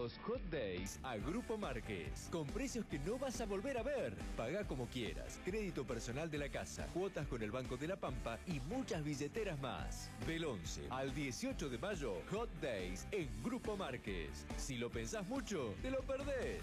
los Hot Days a Grupo Márquez. Con precios que no vas a volver a ver. Pagá como quieras. Crédito personal de la casa, cuotas con el Banco de la Pampa y muchas billeteras más. Del 11 al 18 de mayo, Hot Days en Grupo Márquez. Si lo pensás mucho, te lo perdés.